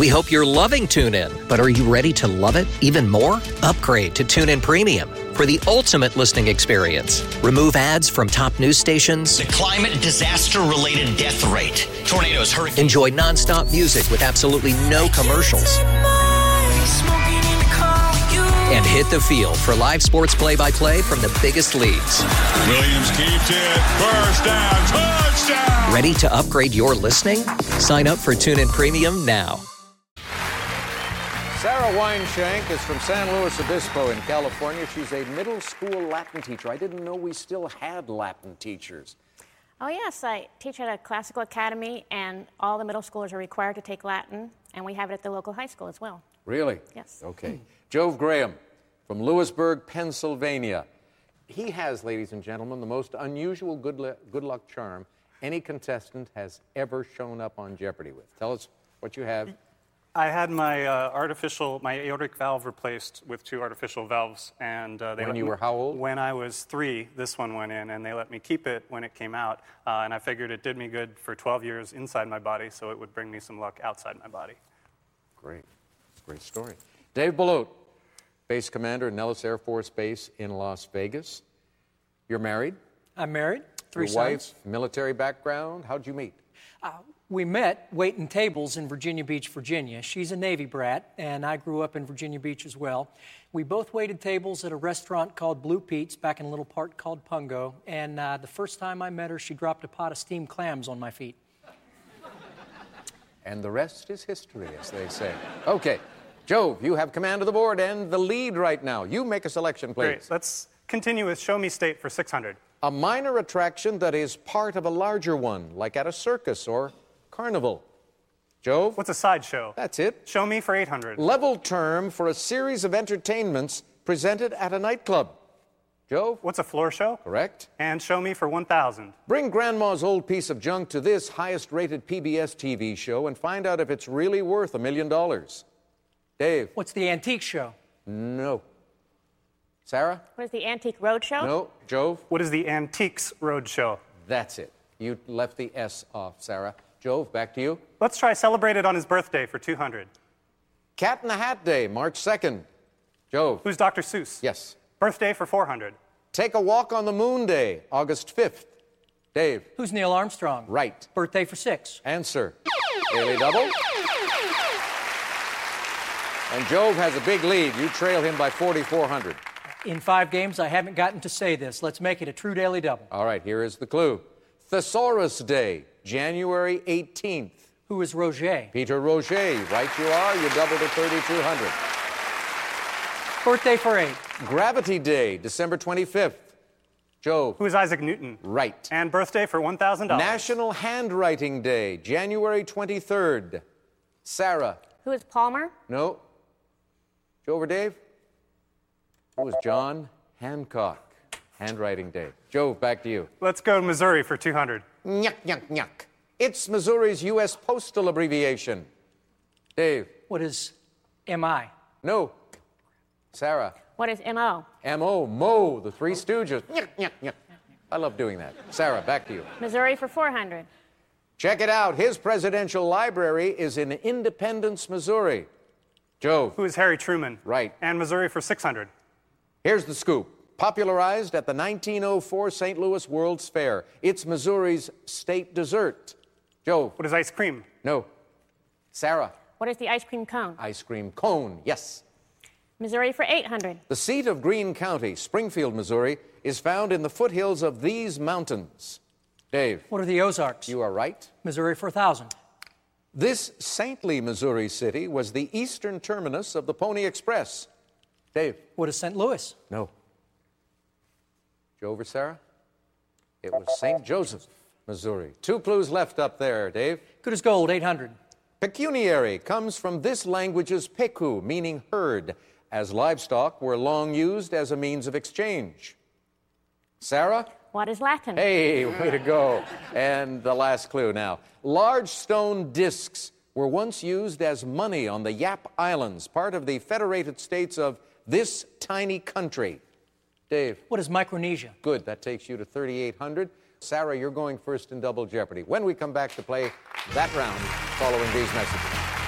We hope you're loving TuneIn, but are you ready to love it even more? Upgrade to TuneIn Premium for the ultimate listening experience. Remove ads from top news stations. The climate disaster-related death rate. Tornadoes, hurricanes. Enjoy nonstop music with absolutely no commercials. And hit the field for live sports play-by-play from the biggest leagues. Williams keeps it. First down. Touchdown. Ready to upgrade your listening? Sign up for TuneIn Premium now. Sarah Weinshank is from San Luis Obispo in California. She's a middle school Latin teacher. I didn't know we still had Latin teachers. Oh, yes. I teach at a classical academy, and all the middle schoolers are required to take Latin, and we have it at the local high school as well. Really? Yes. Okay. Jove Graham from Lewisburg, Pennsylvania. He has, ladies and gentlemen, the most unusual good luck charm any contestant has ever shown up on Jeopardy with. Tell us what you have. I had my my aortic valve replaced with 2 artificial valves, and when you were how old? When I was 3, this one went in, and they let me keep it when it came out, and I figured it did me good for 12 years inside my body, so it would bring me some luck outside my body. Great. Great story. Dave Belote, base commander at Nellis Air Force Base in Las Vegas. You're married? I'm married. 3 Your sons. wife, military background. How'd you meet? We met waiting tables in Virginia Beach, Virginia. She's a Navy brat, and I grew up in Virginia Beach as well. We both waited tables at a restaurant called Blue Pete's back in a little part called Pungo, and the first time I met her, she dropped a pot of steamed clams on my feet. And the rest is history, as they say. Okay, Jove, you have command of the board and the lead right now. You make a selection, please. Great. Let's continue with Show Me State for 600. A minor attraction that is part of a larger one, like at a circus or carnival. Jove? What's a sideshow? That's it. Show Me for 800. Level term for a series of entertainments presented at a nightclub. Jove? What's a floor show? Correct. And Show Me for 1,000. Bring Grandma's old piece of junk to this highest-rated PBS TV show and find out if it's really worth $1 million. Dave? What's the antique show? No. Sarah? What is the Antique Roadshow? No. Jove? What is the Antiques Roadshow? That's it. You left the S off, Sarah. Jove, back to you. Let's try Celebrate It on His Birthday for 200. Cat in the Hat Day, March 2nd. Jove? Who's Dr. Seuss? Yes. Birthday for 400. Take a Walk on the Moon Day, August 5th. Dave? Who's Neil Armstrong? Right. Birthday for 6. Answer. Daily double. And Jove has a big lead. You trail him by 4,400. In 5 games, I haven't gotten to say this. Let's make it a true daily double. All right, here is the clue. Thesaurus Day, January 18th. Who is Roger? Peter Roger. Right you are. You doubled to 3,200. Birthday for 8. Gravity Day, December 25th. Jove. Who is Isaac Newton? Right. And birthday for $1,000. National Handwriting Day, January 23rd. Sarah. Who is Palmer? No. Jove or Dave? It was John Hancock. Handwriting Day. Jove, back to you. Let's go to Missouri for 200. Nyuk, nyuk, nyuk. It's Missouri's U.S. postal abbreviation. Dave. What is MI? No. Sarah. What is M.O.? M.O. Mo, the Three Stooges. Nyuk, nyuk, nyuk. I love doing that. Sarah, back to you. Missouri for 400. Check it out. His presidential library is in Independence, Missouri. Jove. Who is Harry Truman? Right. And Missouri for 600. Here's the scoop. Popularized at the 1904 St. Louis World's Fair. It's Missouri's state dessert. Jove. What is ice cream? No. Sarah. What is the ice cream cone? Ice cream cone. Yes. Missouri for 800. The seat of Greene County, Springfield, Missouri, is found in the foothills of these mountains. Dave. What are the Ozarks? You are right. Missouri for 1,000. This saintly Missouri city was the eastern terminus of the Pony Express. Dave. What is St. Louis? No. Jove or Sarah? It was St. Joseph, Missouri. 2 clues left up there, Dave. Good as gold, 800. Pecuniary comes from this language's pecu, meaning herd, as livestock were long used as a means of exchange. Sarah? What is Latin? Hey, way to go. And the last clue now. Large stone discs were once used as money on the Yap Islands, part of the federated states of this tiny country. Dave. What is Micronesia? Good. That takes you to 3,800. Sarah, you're going first in Double Jeopardy. When we come back to play that round following these messages.